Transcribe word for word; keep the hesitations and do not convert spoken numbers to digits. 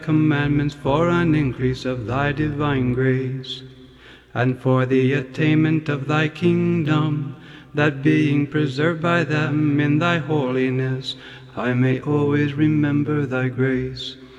commandments for an increase of thy divine grace, and for the attainment of thy kingdom, that being preserved by them in thy holiness, I may always remember thy grace.